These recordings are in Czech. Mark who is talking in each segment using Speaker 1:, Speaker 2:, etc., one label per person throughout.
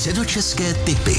Speaker 1: Středočeské tipy.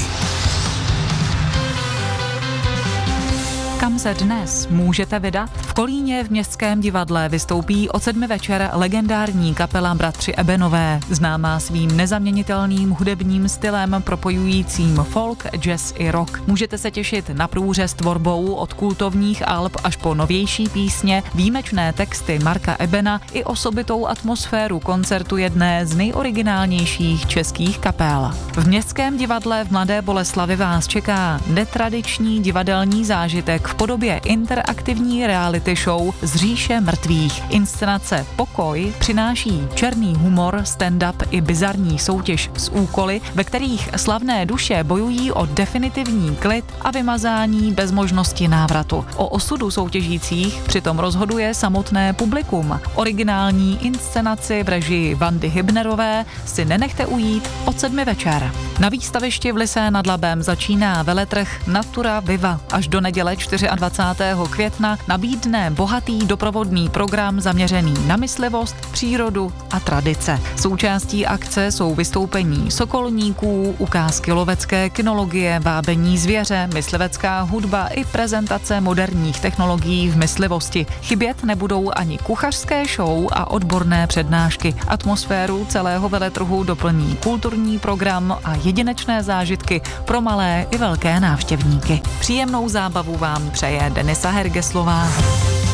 Speaker 2: Kam se dnes můžete vydat? V Kolíně v Městském divadle vystoupí od 7 večer legendární kapela Bratři Ebenové, známá svým nezaměnitelným hudebním stylem propojujícím folk, jazz i rock. Můžete se těšit na průřez tvorbou od kultovních alb až po novější písně, výjimečné texty Marka Ebena i osobitou atmosféru koncertu jedné z nejoriginálnějších českých kapel. V Městském divadle v Mladé Boleslavi vás čeká netradiční divadelní zážitek v podobě interaktivní reality show z říše mrtvých. Inscenace Pokoj přináší černý humor, stand-up i bizarní soutěž s úkoly, ve kterých slavné duše bojují o definitivní klid a vymazání bez možnosti návratu. O osudu soutěžících přitom rozhoduje samotné publikum. Originální inscenaci v režii Vandy Hybnerové si nenechte ujít od 7 večer. Na výstavišti v Lysé nad Labem začíná veletrh Natura Viva. Až do neděle 24. května nabídne bohatý doprovodný program zaměřený na myslivost, přírodu a tradice. Součástí akce jsou vystoupení sokolníků, ukázky lovecké kynologie, vábení zvěře, myslivecká hudba i prezentace moderních technologií v myslivosti. Chybět nebudou ani kuchařské show a odborné přednášky. Atmosféru celého veletrhu doplní kulturní program a jedinečné zážitky pro malé i velké návštěvníky. Příjemnou zábavu vám přeje Denisa Hergeslová.